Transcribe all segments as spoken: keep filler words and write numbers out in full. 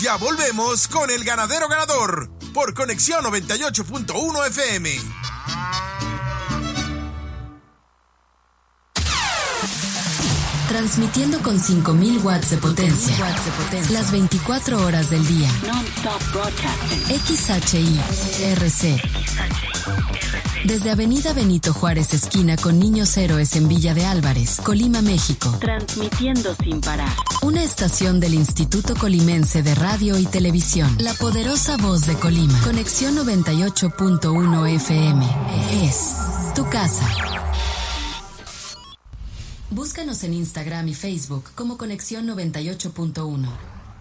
Ya volvemos con El Ganadero Ganador por Conexión noventa y ocho punto uno F M. Transmitiendo con cinco mil watts de potencia, watts de potencia, las veinticuatro horas del día. X H I R C. Desde Avenida Benito Juárez, esquina con Niños Héroes en Villa de Álvarez, Colima, México. Transmitiendo sin parar. Una estación del Instituto Colimense de Radio y Televisión. La poderosa voz de Colima. Conexión noventa y ocho punto uno F M. Es tu casa. Búscanos en Instagram y Facebook como Conexión noventa y ocho punto uno.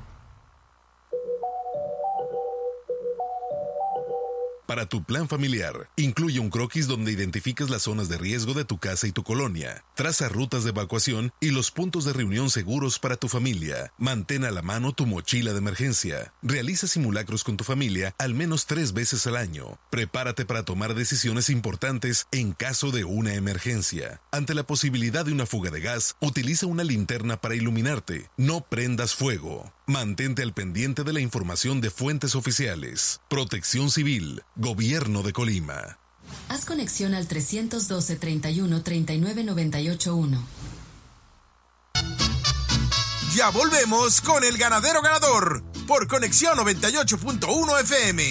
Para tu plan familiar, incluye un croquis donde identifiques las zonas de riesgo de tu casa y tu colonia. Traza rutas de evacuación y los puntos de reunión seguros para tu familia. Mantén a la mano tu mochila de emergencia. Realiza simulacros con tu familia al menos tres veces al año. Prepárate para tomar decisiones importantes en caso de una emergencia. Ante la posibilidad de una fuga de gas, utiliza una linterna para iluminarte. No prendas fuego. Mantente al pendiente de la información de fuentes oficiales. Protección Civil, Gobierno de Colima. Haz conexión al trescientos doce, treinta y uno, treinta y nueve, noventa y ocho uno. Ya volvemos con El Ganadero Ganador por Conexión noventa y ocho punto uno F M.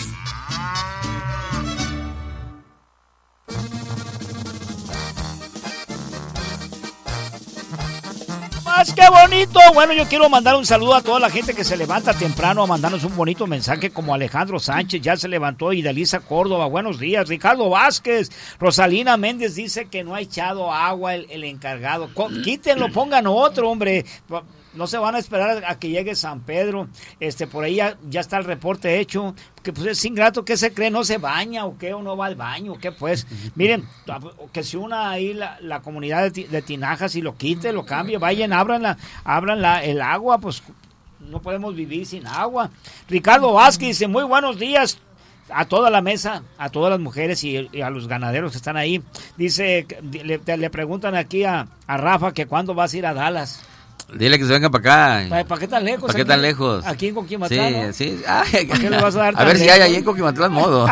¡Qué bonito! Bueno, yo quiero mandar un saludo a toda la gente que se levanta temprano a mandarnos un bonito mensaje, como Alejandro Sánchez, ya se levantó, y Dalisa Córdoba, buenos días. Ricardo Vázquez, Rosalina Méndez dice que no ha echado agua el, el encargado. Quítenlo, pongan otro, hombre. No se van a esperar a que llegue San Pedro. Este, por ahí ya, ya está el reporte hecho. Que pues es ingrato, ¿qué se cree? ¿No se baña o qué? ¿O no va al baño? ¿O qué pues? Miren, que se una ahí la, la comunidad de, de Tinajas y lo quite, lo cambie. Vayan, abran, la, abran la, el agua, pues no podemos vivir sin agua. Ricardo Vázquez dice, muy buenos días a toda la mesa, a todas las mujeres y, y a los ganaderos que están ahí. Dice, le, le preguntan aquí a, a Rafa que cuándo vas a ir a Dallas. Dile que se venga para acá. ¿Para qué tan lejos? ¿Para qué tan lejos? Aquí en Coquimatlán. Sí, ¿no? sí. Ay, ¿Por qué le vas a dar a ver lejos? Si hay ahí en Coquimatlán modo.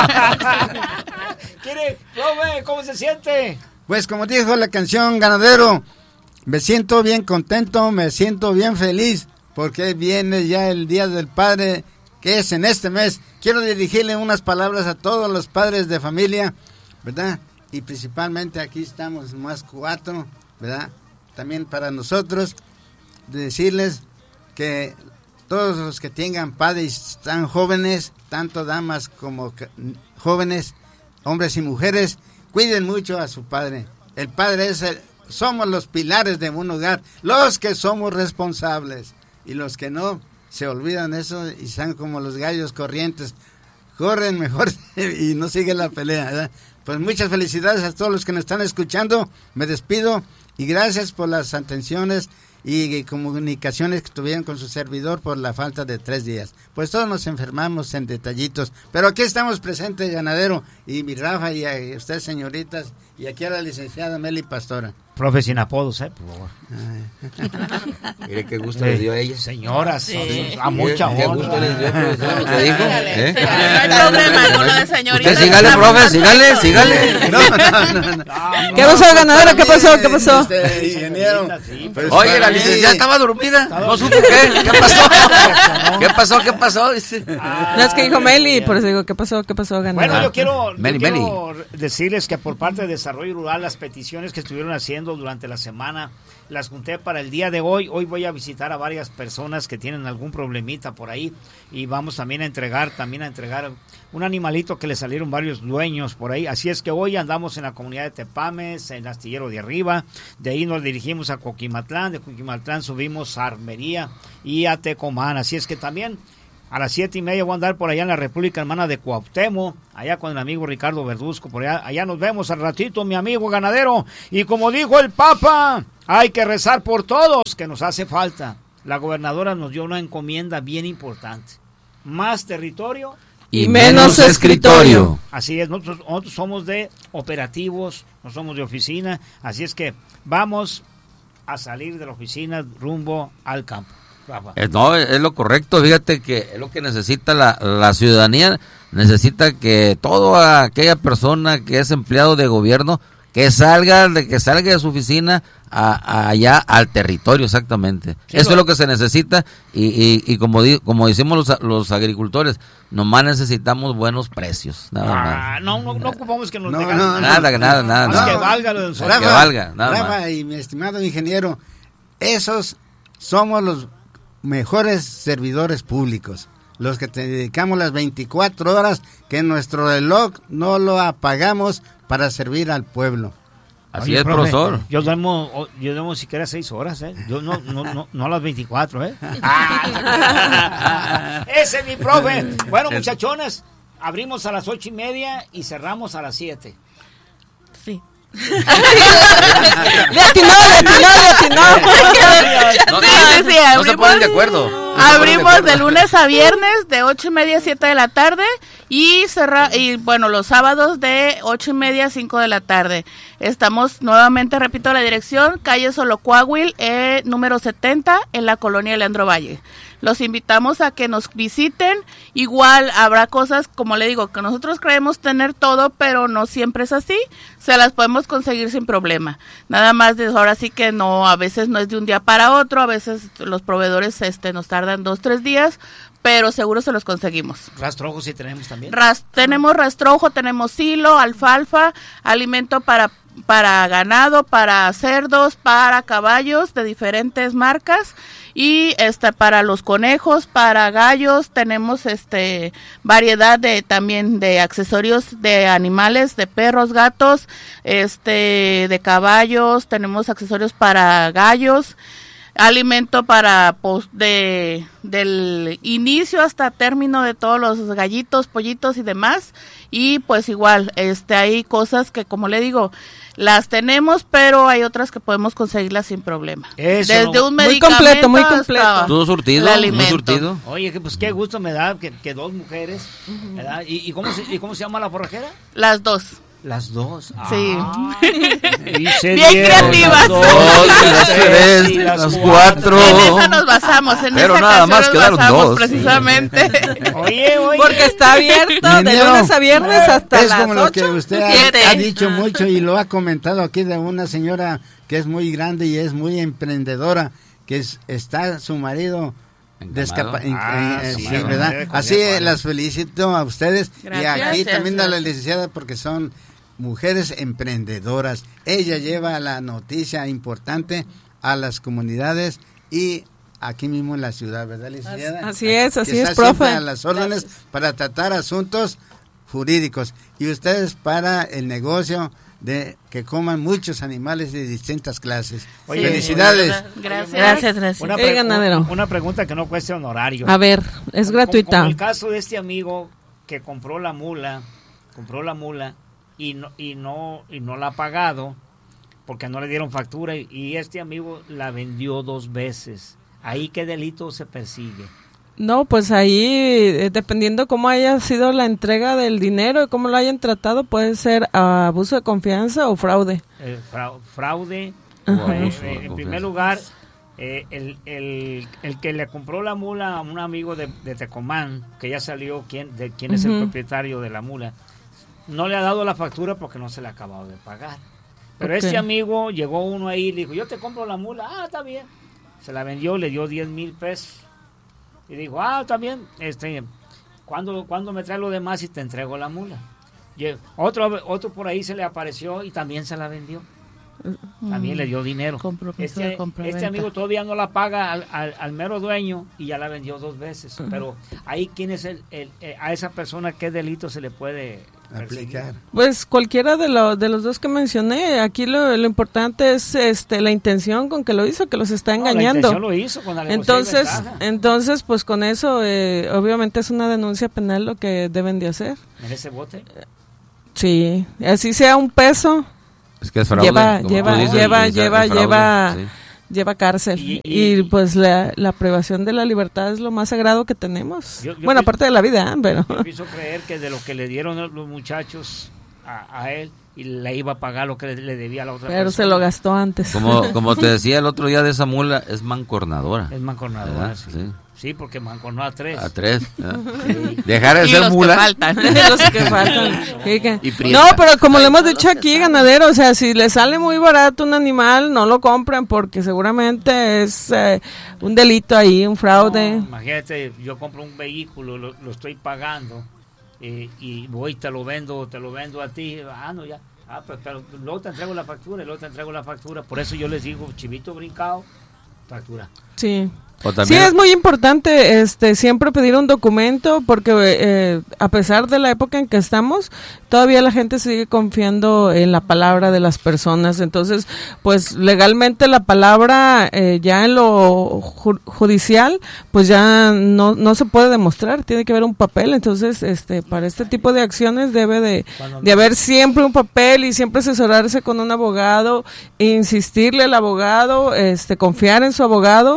¿Quiere? Profe, ¿cómo se siente? Pues como dijo la canción Ganadero, me siento bien contento, me siento bien feliz, porque viene ya el Día del Padre, que es en este mes. Quiero dirigirle unas palabras a todos los padres de familia, ¿verdad? Y principalmente aquí estamos más cuatro, ¿verdad? También para nosotros, decirles que todos los que tengan padres tan jóvenes, tanto damas como jóvenes, hombres y mujeres, cuiden mucho a su padre. El padre es el, somos los pilares de un hogar, los que somos responsables, y los que no se olvidan eso y están como los gallos corrientes, corren mejor y no siguen la pelea, ¿verdad? Pues muchas felicidades a todos los que nos están escuchando, me despido. Y gracias por las atenciones y comunicaciones que tuvieron con su servidor por la falta de tres días. Pues todos nos enfermamos en detallitos, pero aquí estamos presentes, Ganadero, y mi Rafa, y a ustedes, señoritas, y aquí a la licenciada Meli Pastora. Profe, sin apodos, ¿eh? Por favor. Mire qué gusto eh, les dio a ella. Señoras, sí. A mucha honra. Qué gusto les dio, profesor. ¿Te dijo? ¿Eh? No hay problema alguno de señorita. Usted sígale, profe, sígale, sígale. No, no, no, no, no. ¿Qué pasó, Ganadero? ¿Qué pasó? ¿Qué pasó? Este, ingeniero. Pues oye, la licenciada estaba dormida. No supo qué. ¿Qué pasó? ¿Qué pasó? ¿Qué pasó? No, es que dijo Meli, por eso digo, ¿qué pasó? ¿Qué pasó, Ganadero? Bueno, yo quiero, yo Meli, quiero Meli. decirles que por parte de Desarrollo Rural, las peticiones que estuvieron haciendo durante la semana, las junté para el día de hoy. Hoy voy a visitar a varias personas que tienen algún problemita por ahí, y vamos también a entregar, también a entregar un animalito que le salieron varios dueños por ahí. Así es que hoy andamos en la comunidad de Tepames, en Astillero de Arriba, de ahí nos dirigimos a Coquimatlán, de Coquimatlán subimos a Armería y a Tecomán. Así es que también a las siete y media voy a andar por allá en la República Hermana de Cuauhtémoc, allá con el amigo Ricardo Verduzco, por allá, allá nos vemos al ratito, mi amigo Ganadero. Y como dijo el Papa, hay que rezar por todos, que nos hace falta. La gobernadora nos dio una encomienda bien importante: más territorio y menos escritorio. Así es, nosotros, nosotros somos de operativos, no somos de oficina, así es que vamos a salir de la oficina rumbo al campo. Eh, no, es lo correcto, fíjate que es lo que necesita la, la ciudadanía, necesita que toda aquella persona que es empleado de gobierno, que salga de que salga de su oficina a, a allá al territorio, exactamente. Sí, eso lo... es lo que se necesita y, y, y como di, como decimos los, los agricultores, nomás necesitamos buenos precios. Nada ah, más. No, no, no ocupamos que nos no, dejan. no, nada, no, nada, nada, no, nada. Que valga lo del sol. Rafa, que valga, nada Rafa más. Y mi estimado ingeniero, esos somos los mejores servidores públicos, los que te dedicamos las veinticuatro horas que nuestro reloj no lo apagamos para servir al pueblo. Así Oye, es, profe, profesor. Yo duermo, yo duermo siquiera seis horas, ¿eh? Yo no, no, no, no a las veinticuatro, ¿eh? Ah, ese es mi profe. Bueno, muchachones, abrimos a las ocho y media y cerramos a las siete. Sí. Le atinó, le atinó, le atinó. No, Sí, no, sí, sí, no se ponen de acuerdo. No Abrimos se ponen de lunes a viernes de ocho y media a siete de la tarde y cerra y bueno, los sábados de ocho y media a cinco de la tarde. Estamos nuevamente, repito la dirección, calle Solocuahuil, eh, número setenta, en la colonia Leandro Valle. Los invitamos a que nos visiten. Igual habrá cosas, como le digo, que nosotros creemos tener todo, pero no siempre es así. Se las podemos conseguir sin problema. Nada más de ahora sí que no, a veces no es de un día para otro, a veces los proveedores este nos tardan dos, tres días, pero seguro se los conseguimos. ¿Rastrojo sí tenemos también? Ras, tenemos rastrojo, tenemos hilo, alfalfa, alimento para para ganado, para cerdos, para caballos de diferentes marcas y este para los conejos, para gallos, tenemos este variedad de también de accesorios de animales, de perros, gatos, este de caballos, tenemos accesorios para gallos, alimento para pues, de del inicio hasta término de todos los gallitos, pollitos y demás, y pues igual este hay cosas que, como le digo, las tenemos, pero hay otras que podemos conseguirlas sin problema. Eso Desde no. un Muy medicamento completo, muy hasta completo. Todo surtido, el muy alimento. surtido. Oye, que pues qué gusto me da que, que dos mujeres, ¿verdad? ¿Y, y, cómo se, ¿Y cómo se llama la forrajera? Las dos. Las dos. Sí. Ah, y se Bien dieron creativas. las dos, Dos, y las tres, y las cuatro. En esa nos basamos, en Pero esa nada canción más nos quedaron basamos dos. precisamente. Oye, oye. Porque está abierto de Ingeniero, lunes a viernes hasta es las como lo que ocho. usted ha, Siete. ha dicho mucho y lo ha comentado aquí de una señora que es muy grande y es muy emprendedora, que es, está su marido descapa en- Ah, en- sí, sí, bueno, ¿verdad? debe Así comer, las felicito a ustedes Gracias. y aquí Gracias, también a la gracias. licenciada porque son mujeres emprendedoras. Ella lleva la noticia importante a las comunidades y aquí mismo en la ciudad, ¿verdad, licenciada? Así es, así Que es, está siempre profe. a las órdenes para tratar asuntos jurídicos y ustedes para el negocio de que coman muchos animales de distintas clases. Oye, Felicidades. Gracias. Gracias, gracias. Una, Eh, pre- ganadero. una pregunta que no cueste honorario. A ver, es Como- gratuita. Como el caso de este amigo que compró la mula, compró la mula y no y no y no la ha pagado porque no le dieron factura y, y este amigo la vendió dos veces. Ahí qué delito se persigue. No, pues ahí, eh, dependiendo cómo haya sido la entrega del dinero y cómo lo hayan tratado, puede ser ah, abuso de confianza o fraude. Eh, frau- fraude. Ajá. Eh, Abuso de eh, en confianza. primer lugar, eh, el, el, el que le compró la mula a un amigo de, de Tecomán, que ya salió quién, de quién es el Ujú. propietario de la mula, no le ha dado la factura porque no se le ha acabado de pagar. Pero Ok. este amigo, llegó uno ahí y le dijo, yo te compro la mula. Ah, está bien. Se la vendió, le dio diez mil pesos. Y dijo, ah, está bien. Este, ¿cuándo, ¿Cuándo me trae lo demás y te entrego la mula? Y otro, otro por ahí se le apareció y también se la vendió. También le dio dinero. Compromiso de Este, compra-venta. este amigo todavía no la paga al, al, al mero dueño y ya la vendió dos veces. Pero ahí, ¿quién es el, el- eh, a esa persona qué delito se le puede perseguir? Aplicar. Pues cualquiera de, lo- de los dos que mencioné. Aquí lo, lo importante es este la intención con que lo hizo, que los está No, la engañando. intención lo hizo con alevosía y Entonces, ventaja. entonces, pues con eso, eh, obviamente es una denuncia penal lo que deben de hacer. En ese bote. Sí, así sea un peso, Es que es fraude. lleva, como lleva, tú dices, lleva, es- lleva, es fraude, lleva, sí. lleva cárcel. Y- Y, y- pues la, la privación de la libertad es lo más sagrado que tenemos. Yo- yo bueno, pi- aparte de la vida, ¿eh? pero Yo pienso creer que de lo que le dieron a los muchachos, a, a él y le iba a pagar lo que le, le debía a la otra Pero persona. se lo gastó antes. Como, como te decía el otro día de esa mula, es mancornadora. Es mancornadora, ¿verdad? sí. Sí. Sí, porque mancornó a tres. A tres. Sí. Dejar de Y ser los mula. que faltan. Los que faltan. Sí, que- Y prieta. No, pero como le hemos dicho aquí, ganadero, o sea, si le sale muy barato un animal, no lo compren porque seguramente es eh, un delito ahí, un fraude. No, imagínate, yo compro un vehículo, lo, lo estoy pagando eh, y voy y te lo vendo, te lo vendo a ti. Ah, no, ya. Ah, pues, pero luego te entrego la factura y luego te entrego la factura. Por eso yo les digo, chivito brincado, factura. Sí. O Sí, también, es muy importante este siempre pedir un documento porque eh, a pesar de la época en que estamos, todavía la gente sigue confiando en la palabra de las personas. Entonces, pues legalmente la palabra eh, ya en lo ju- judicial, pues ya no, no se puede demostrar, tiene que haber un papel. Entonces, este para este tipo de acciones debe de, de haber siempre un papel y siempre asesorarse con un abogado, insistirle al abogado, este confiar en su abogado.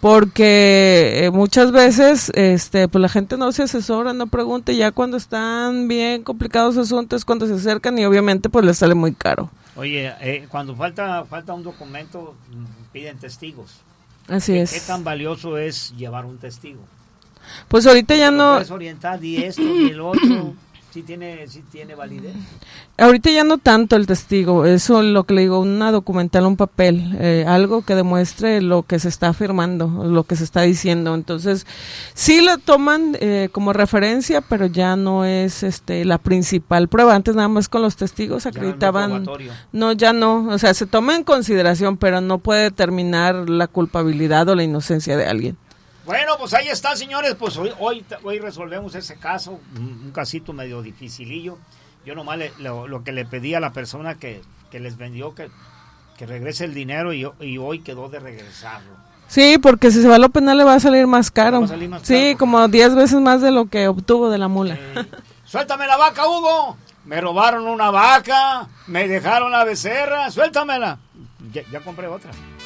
Porque eh, muchas veces este pues la gente no se asesora, no pregunta, y ya cuando están bien complicados los asuntos, cuando se acercan y obviamente pues les sale muy caro. Oye, eh, cuando falta falta un documento, mm, piden testigos. Así ¿Qué, es. ¿Qué tan valioso es llevar un testigo? Pues ahorita ya ¿Lo no, puedes orientar y esto y el otro? ¿Sí tiene, sí tiene validez? ahorita ya no tanto el testigo, eso es lo que le digo, una documental, un papel, eh, algo que demuestre lo que se está afirmando, lo que se está diciendo. Entonces, sí lo toman eh, como referencia, pero ya no es este la principal prueba. Antes nada más con los testigos Ya no es acreditaban. probatorio. No, ya no, o sea, se toma en consideración, pero no puede determinar la culpabilidad o la inocencia de alguien. Bueno, pues ahí está, señores, pues hoy hoy, hoy resolvemos ese caso, un, un casito medio dificilillo. Yo nomás le, lo, lo que le pedí a la persona que, que les vendió que, que regrese el dinero y, y hoy quedó de regresarlo. Sí, porque si se va a lo penal le va a salir más caro. Va a salir más Sí, caro. como diez veces más de lo que obtuvo de la mula. Eh, suéltame la vaca, Hugo. Me robaron una vaca, me dejaron la becerra, suéltamela. Ya, ya compré otra.